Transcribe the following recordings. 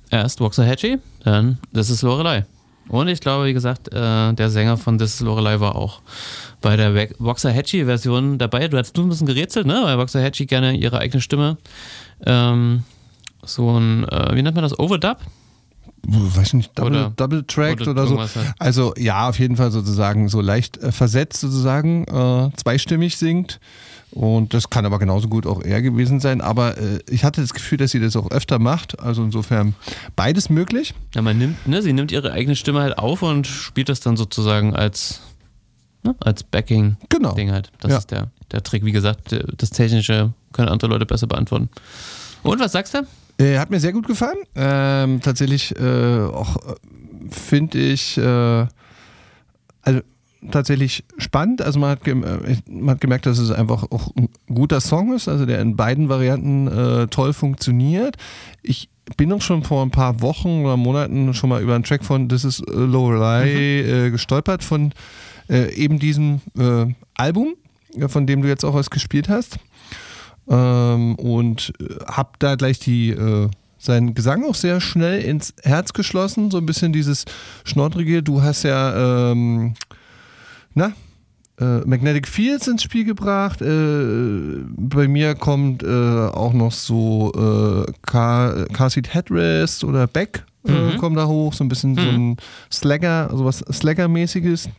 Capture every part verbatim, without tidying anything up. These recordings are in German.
erst Waxahachie, dann This Is Lorelei. Und ich glaube, wie gesagt, äh, der Sänger von This Is Lorelei war auch bei der Waxahachie-Version dabei. Du hast du ein bisschen gerätselt, ne? Weil Waxahachie gerne ihre eigene Stimme ähm, so ein, äh, wie nennt man das, Overdub? Weiß ich nicht, Double, oder, Double Tracked oder, oder so. Halt. Also ja, auf jeden Fall sozusagen so leicht äh, versetzt sozusagen, äh, zweistimmig singt. Und das kann aber genauso gut auch er gewesen sein. Aber äh, ich hatte das Gefühl, dass sie das auch öfter macht. Also insofern beides möglich. Ja, man nimmt, ne, sie nimmt ihre eigene Stimme halt auf und spielt das dann sozusagen als, ne, als Backing-Ding genau. halt. Das ja. ist der, der Trick. Wie gesagt, das Technische können andere Leute besser beantworten. Und was sagst du? Äh, hat mir sehr gut gefallen. Ähm, tatsächlich äh, auch äh, finde ich äh, also tatsächlich spannend. Also man hat, gem- man hat gemerkt, dass es einfach auch ein guter Song ist, also der in beiden Varianten äh, toll funktioniert. Ich bin auch schon vor ein paar Wochen oder Monaten schon mal über einen Track von This Is Lorelei mhm. äh, gestolpert, von äh, eben diesem äh, Album, von dem du jetzt auch was gespielt hast. Ähm, und hab da gleich die äh, seinen Gesang auch sehr schnell ins Herz geschlossen, so ein bisschen dieses Schnoddrige. Du hast ja ähm, na, äh, Magnetic Fields ins Spiel gebracht. Äh, bei mir kommt äh, auch noch so äh, Car, Car Seat Headrest oder Beck äh, mhm. kommt da hoch, so ein bisschen mhm. so ein Slagger, also was Slagger-mäßiges.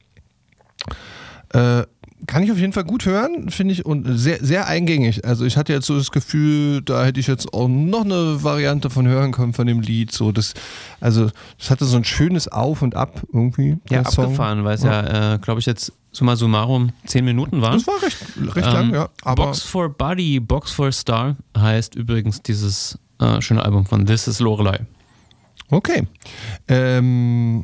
Äh, Kann ich auf jeden Fall gut hören, finde ich, und sehr, sehr eingängig. Also ich hatte jetzt so das Gefühl, da hätte ich jetzt auch noch eine Variante von hören können von dem Lied. So das, also das hatte so ein schönes Auf und Ab irgendwie. Ja, der Song. abgefahren, weil es ja, ja äh, glaube ich, jetzt summa summarum zehn Minuten waren. Das war recht, recht ähm, lang, ja. Aber Box for Body, Box for Star heißt übrigens dieses äh, schöne Album von This Is Lorelei. Okay. Ähm...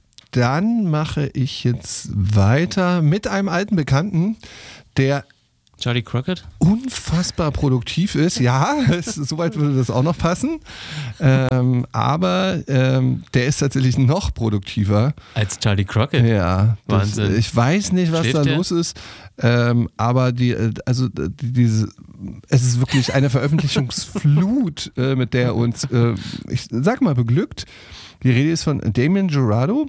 Dann mache ich jetzt weiter mit einem alten Bekannten, der Charlie Crockett? Unfassbar produktiv ist. Ja, soweit würde das auch noch passen. Ähm, aber ähm, der ist tatsächlich noch produktiver. Als Charlie Crockett? Ja. Das, Wahnsinn. Ich weiß nicht, was Schläft da der? los ist. Ähm, aber die, also die, diese, es ist wirklich eine Veröffentlichungsflut, äh, mit der er uns, äh, ich sag mal, beglückt. Die Rede ist von Damien Jurado.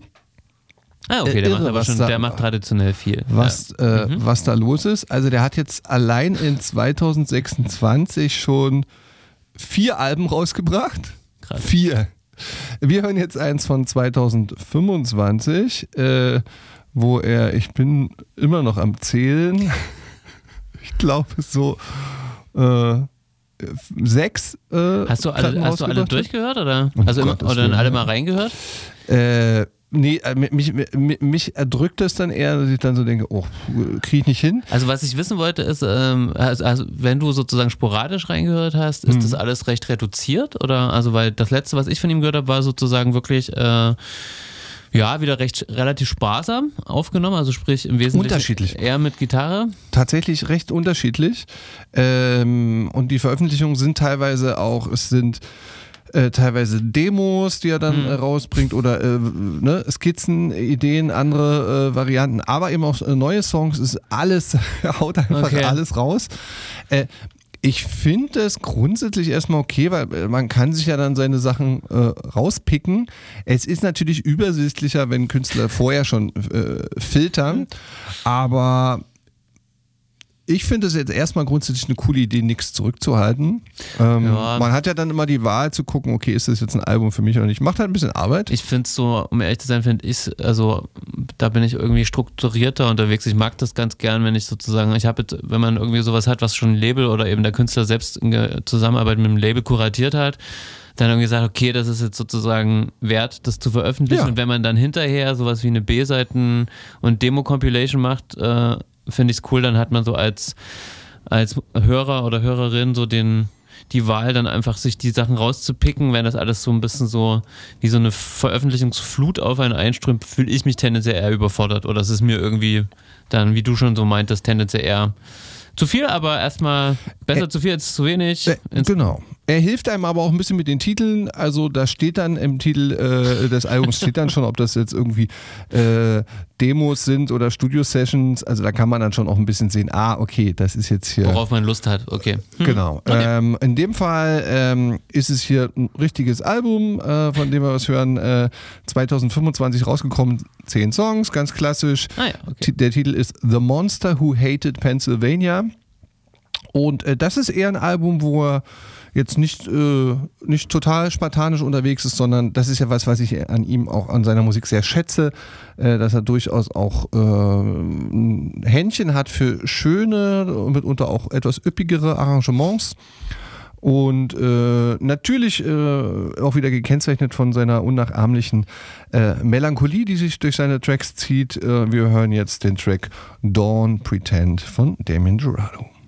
Ah, okay, der, Irre, macht aber schon, da, der macht traditionell viel. Was, ja. äh, mhm. was da los ist. Also der hat jetzt allein in zwanzig sechsundzwanzig schon vier Alben rausgebracht. Krass. Vier. Wir hören jetzt eins von zwanzig fünfundzwanzig, äh, wo er, ich bin immer noch am Zählen, ich glaube so äh, sechs äh, Hast du alle, hast du alle durchgehört oder? Oh also Gott, immer, oder in alle mal reingehört? Äh, nee, mich, mich, mich erdrückt es dann eher, dass ich dann so denke, oh, kriege ich nicht hin. Also was ich wissen wollte ist, ähm, also, also wenn du sozusagen sporadisch reingehört hast, ist mhm. das alles recht reduziert? Oder, also weil das letzte, was ich von ihm gehört habe, war sozusagen wirklich äh, ja, wieder recht relativ sparsam aufgenommen, also sprich im Wesentlichen unterschiedlich. Eher mit Gitarre. Tatsächlich recht unterschiedlich. Ähm, und die Veröffentlichungen sind teilweise auch, es sind Äh, teilweise Demos, die er dann äh, rausbringt oder äh, ne, Skizzen, Ideen, andere äh, Varianten, aber eben auch äh, neue Songs, ist alles, er haut einfach okay. alles raus. Äh, ich finde es grundsätzlich erstmal okay, weil äh, man kann sich ja dann seine Sachen äh, rauspicken. Es ist natürlich übersichtlicher, wenn Künstler vorher schon äh, filtern, aber ich finde es jetzt erstmal grundsätzlich eine coole Idee, nichts zurückzuhalten. Ähm, ja. Man hat ja dann immer die Wahl zu gucken, okay, ist das jetzt ein Album für mich oder nicht. Macht halt ein bisschen Arbeit. Ich finde es so, um ehrlich zu sein, finde ich, also da bin ich irgendwie strukturierter unterwegs. Ich mag das ganz gern, wenn ich sozusagen, ich habe, wenn man irgendwie sowas hat, was schon ein Label oder eben der Künstler selbst in Zusammenarbeit mit dem Label kuratiert hat, dann irgendwie sagt, okay, das ist jetzt sozusagen wert, das zu veröffentlichen. Ja. Und wenn man dann hinterher sowas wie eine B-Seiten- und Demo-Compilation macht, äh, finde ich es cool, dann hat man so als, als Hörer oder Hörerin so den, die Wahl, dann einfach sich die Sachen rauszupicken. Wenn das alles so ein bisschen so wie so eine Veröffentlichungsflut auf einen einströmt, fühle ich mich tendenziell eher überfordert oder es ist mir irgendwie dann, wie du schon so meintest, tendenziell eher zu viel, aber erstmal besser äh, zu viel als zu wenig. Äh, genau. Er hilft einem aber auch ein bisschen mit den Titeln. Also da steht dann im Titel äh, des Albums steht dann schon, ob das jetzt irgendwie äh, Demos sind oder Studio-Sessions. Also da kann man dann schon auch ein bisschen sehen, ah, okay, das ist jetzt hier... Worauf man Lust hat, okay. Hm. Genau. Okay. Ähm, in dem Fall ähm, ist es hier ein richtiges Album, äh, von dem wir was hören. Äh, zwanzig fünfundzwanzig rausgekommen, zehn Songs, ganz klassisch. Ah ja, okay. Der Titel ist The Monster Who Hated Pennsylvania. Und äh, das ist eher ein Album, wo er jetzt nicht, äh, nicht total spartanisch unterwegs ist, sondern das ist ja was, was ich an ihm auch an seiner Musik sehr schätze, äh, dass er durchaus auch äh, ein Händchen hat für schöne, mitunter auch etwas üppigere Arrangements. Und äh, natürlich äh, auch wieder gekennzeichnet von seiner unnachahmlichen äh, Melancholie, die sich durch seine Tracks zieht. Äh, wir hören jetzt den Track Dawn Pretend von Damien Jurado.